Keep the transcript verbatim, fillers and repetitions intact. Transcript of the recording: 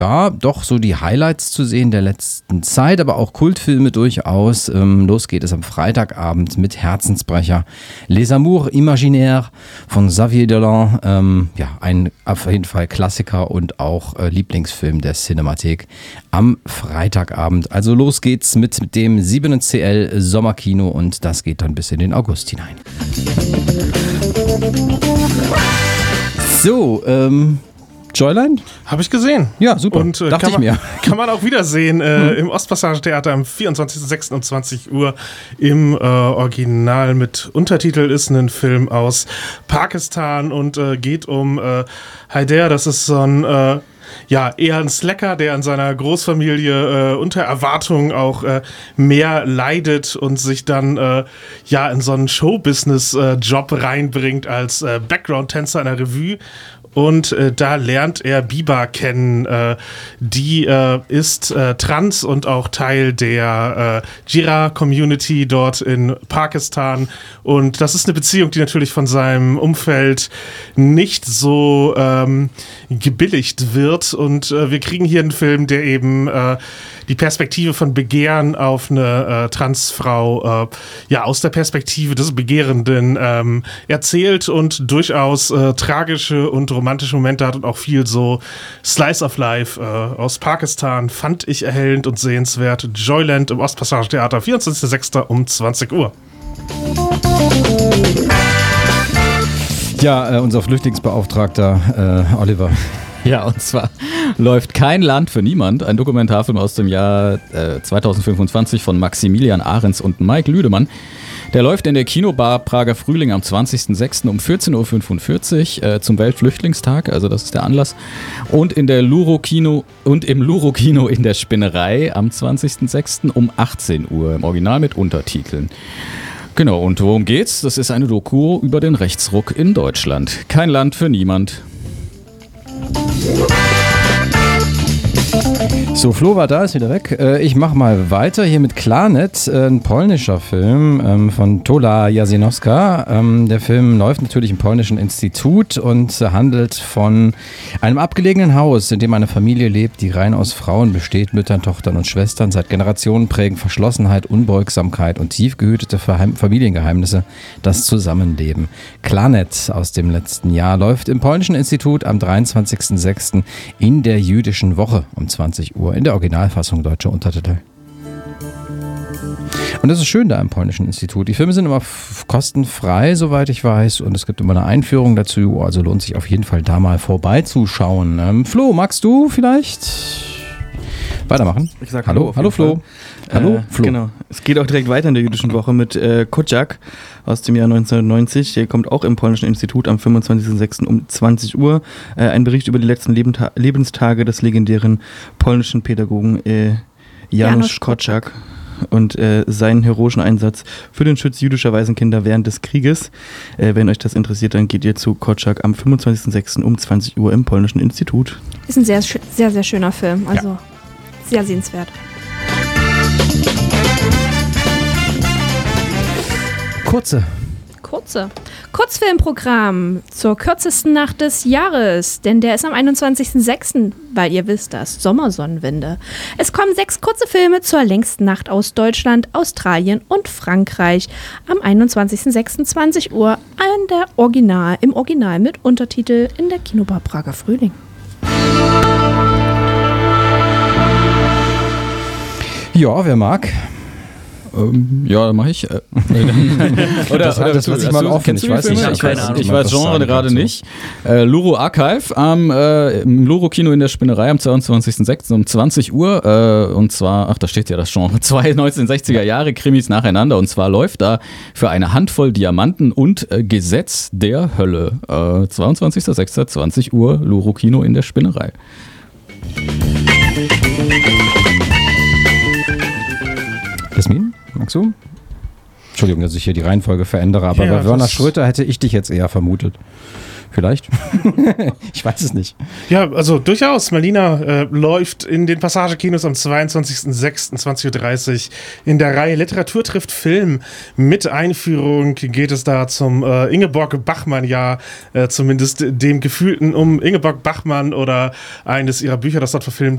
ja, doch so die Highlights zu sehen der letzten Zeit, aber auch Kultfilme durchaus. Ähm, los geht es am Freitagabend mit Herzensbrecher Les Amours Imaginaires von Xavier Dolan. Ähm, ja, ein auf jeden Fall Klassiker und auch äh, Lieblingsfilm der Cinemathek am Freitagabend. Also los geht's mit, mit dem sieben C L Sommerkino und das geht dann bis in den August hinein. So, ähm... Joyland? Habe ich gesehen. Ja, super. Und äh, dachte kann, ich mir. Man, kann man auch wiedersehen äh, mhm. im Ostpassage-Theater am vierundzwanzigsten sechsten um zwanzig Uhr im äh, Original mit Untertitel. Ist ein Film aus Pakistan und äh, geht um äh, Haider. Das ist so ein äh, ja, eher ein Slacker, der in seiner Großfamilie äh, unter Erwartung auch äh, mehr leidet und sich dann äh, ja in so einen Showbusiness-Job äh, reinbringt als äh, Background-Tänzer in der Revue. Und äh, da lernt er Biba kennen, äh, die äh, ist äh, trans und auch Teil der äh, Jira-Community dort in Pakistan. Und das ist eine Beziehung, die natürlich von seinem Umfeld nicht so ähm, gebilligt wird. Und äh, wir kriegen hier einen Film, der eben äh, die Perspektive von Begehren auf eine äh, Transfrau äh, ja aus der Perspektive des Begehrenden ähm, erzählt und durchaus äh, tragische und romantische Momente hat und auch viel so Slice of Life äh, aus Pakistan fand ich erhellend und sehenswert. Joyland im Ostpassage-Theater, vierundzwanzigsten sechsten um zwanzig Uhr. Ja, äh, unser Flüchtlingsbeauftragter äh, Oliver. Ja, und zwar läuft Kein Land für niemand, ein Dokumentarfilm aus dem Jahr äh, zweitausendfünfundzwanzig von Maximilian Ahrens und Mike Lüdemann. Der läuft in der Kinobar Prager Frühling am zwanzigsten sechsten um vierzehn Uhr fünfundvierzig äh, zum Weltflüchtlingstag, also das ist der Anlass. Und in der Luro-Kino und im Luro-Kino in der Spinnerei am zwanzigsten sechsten um achtzehn Uhr, im Original mit Untertiteln. Genau, und worum geht's? Das ist eine Doku über den Rechtsruck in Deutschland. Kein Land für niemand. So, Flo war da, ist wieder weg. Ich mache mal weiter hier mit Klarnet, ein polnischer Film von Tola Jasinowska. Der Film läuft natürlich im polnischen Institut und handelt von einem abgelegenen Haus, in dem eine Familie lebt, die rein aus Frauen besteht, Müttern, Tochtern und Schwestern. Seit Generationen prägen Verschlossenheit, Unbeugsamkeit und tief gehütete Familiengeheimnisse das Zusammenleben. Klarnet aus dem letzten Jahr läuft im polnischen Institut am dreiundzwanzigsten sechsten in der jüdischen Woche um zwanzig Uhr. In der Originalfassung deutsche Untertitel. Und das ist schön da im polnischen Institut. Die Filme sind immer f- kostenfrei, soweit ich weiß. Und es gibt immer eine Einführung dazu. Also lohnt sich auf jeden Fall da mal vorbeizuschauen. Ähm, Flo, magst du vielleicht weitermachen? Ich sag Hallo, hallo Flo. Fall. Hallo äh, Flo. Genau. Es geht auch direkt weiter in der jüdischen Woche mit äh, Kotschak aus dem Jahr neunzehnhundertneunzig. Der kommt auch im polnischen Institut am fünfundzwanzigsten sechsten um zwanzig Uhr. Äh, ein Bericht über die letzten Lebenta- Lebenstage des legendären polnischen Pädagogen äh, Janusz Kotschak und äh, seinen heroischen Einsatz für den Schutz jüdischer Waisenkinder während des Krieges. Äh, wenn euch das interessiert, dann geht ihr zu Kotschak am fünfundzwanzigsten sechsten um zwanzig Uhr im polnischen Institut. Ist ein sehr, sehr, sehr schöner Film. Also ja. Sehr sehenswert. Kurze. Kurze. Kurzfilmprogramm zur kürzesten Nacht des Jahres, denn der ist am einundzwanzigsten sechsten, weil ihr wisst das, Sommersonnenwende. Es kommen sechs kurze Filme zur längsten Nacht aus Deutschland, Australien und Frankreich am einundzwanzigsten sechsten zwanzig Uhr an der Original, im Original mit Untertitel in der Kinobar Prager Frühling. Ja, wer mag? Ähm, ja, mache ich. Äh, oder, das, oder das lasse ich mal offen. Kennst Ich du weiß den nicht. Film? Ich weiß, Ich weiß Genre gerade nicht. Äh, Luro Archive am äh, im Luro-Kino in der Spinnerei am zweiundzwanzigsten sechsten um zwanzig Uhr. Äh, und zwar, ach, da steht ja das Genre. Zwei neunzehnhundertsechziger Jahre Krimis nacheinander. Und zwar läuft da für eine Handvoll Diamanten und äh, Gesetz der Hölle. Äh, zweiundzwanzigsten sechsten zwanzig Uhr, Luro-Kino in der Spinnerei. Jasmin, magst du? Entschuldigung, dass ich hier die Reihenfolge verändere, aber Ja, bei Werner das- Schröter hätte ich dich jetzt eher vermutet. Vielleicht. Ich weiß es nicht. Ja, also durchaus. Malina äh, läuft in den Passagekinos am zweiundzwanzigsten sechsten zwanzig Uhr dreißig in der Reihe Literatur trifft Film. Mit Einführung geht es da zum äh, Ingeborg-Bachmann-Jahr, äh, zumindest dem gefühlten um Ingeborg Bachmann oder eines ihrer Bücher, das dort verfilmt